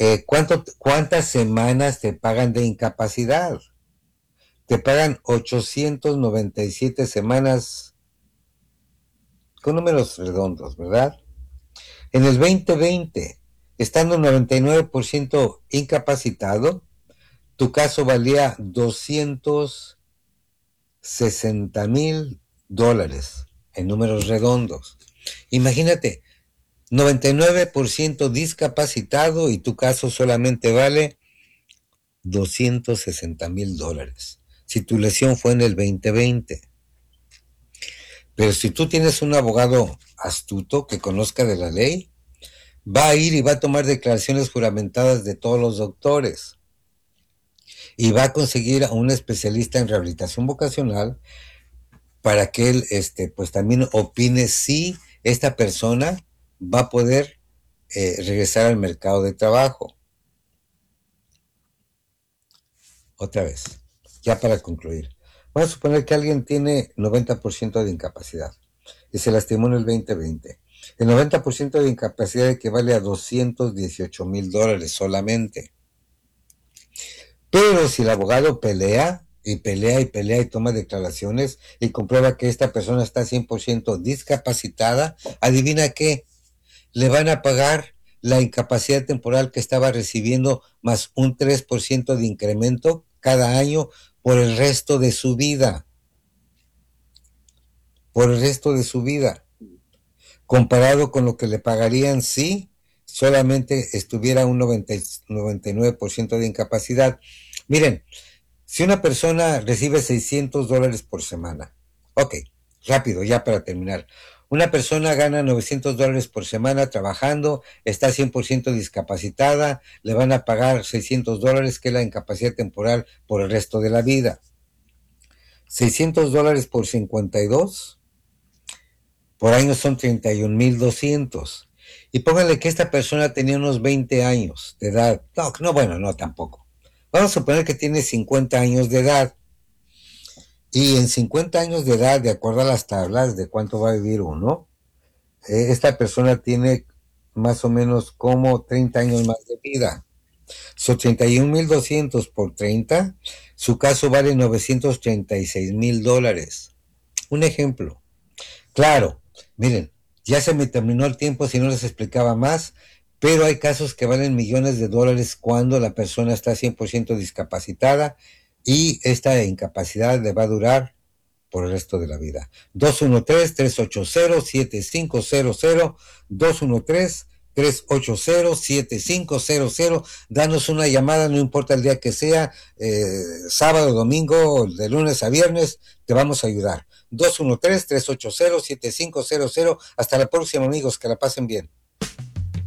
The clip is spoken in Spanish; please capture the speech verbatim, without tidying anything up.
eh, ¿cuánto, ¿cuántas semanas te pagan de incapacidad? Te pagan ochocientas noventa y siete semanas con números redondos, ¿verdad? En el veinte veinte, estando noventa y nueve por ciento incapacitado, tu caso valía doscientos sesenta mil dólares en números redondos. Imagínate, noventa y nueve por ciento discapacitado y tu caso solamente vale doscientos sesenta mil dólares. Si tu lesión fue en el veinte veinte. Pero si tú tienes un abogado astuto que conozca de la ley, va a ir y va a tomar declaraciones juramentadas de todos los doctores y va a conseguir a un especialista en rehabilitación vocacional para que él este, pues también opine si esta persona va a poder eh, regresar al mercado de trabajo. Otra vez, ya para concluir. Vamos a suponer que alguien tiene noventa por ciento de incapacidad y se lastimó en el veinte veinte. El noventa por ciento de incapacidad equivale a doscientos dieciocho mil dólares solamente. Pero si el abogado pelea y pelea y pelea y toma declaraciones y comprueba que esta persona está cien por ciento discapacitada, adivina qué, le van a pagar la incapacidad temporal que estaba recibiendo más un tres por ciento de incremento cada año por el resto de su vida. Por el resto de su vida. Comparado con lo que le pagarían si solamente estuviera un noventa, noventa y nueve por ciento de incapacidad. Miren, si una persona recibe seiscientos dólares por semana, ok, rápido, ya para terminar. Una persona gana novecientos dólares por semana trabajando, está cien por ciento discapacitada, le van a pagar seiscientos dólares, que es la incapacidad temporal por el resto de la vida. seiscientos dólares por cincuenta y dos, por año son treinta y un mil doscientos. Y pónganle que esta persona tenía unos veinte años de edad. No, no, bueno, no tampoco. Vamos a suponer que tiene cincuenta años de edad. Y en cincuenta años de edad, de acuerdo a las tablas de cuánto va a vivir uno, eh, esta persona tiene más o menos como treinta años más de vida. Son treinta y un mil doscientos por treinta, su caso vale novecientos treinta y seis mil dólares. Un ejemplo. Claro, miren, ya se me terminó el tiempo si no les explicaba más, pero hay casos que valen millones de dólares cuando la persona está cien por ciento discapacitada y esta incapacidad le va a durar por el resto de la vida. dos uno tres, tres ocho cero, siete cinco cero cero, dos uno tres, tres ocho cero, siete cinco cero cero. Danos una llamada, no importa el día que sea, eh, sábado, domingo, de lunes a viernes, te vamos a ayudar. dos uno tres, tres ocho cero, siete cinco cero cero. Hasta la próxima, amigos, que la pasen bien.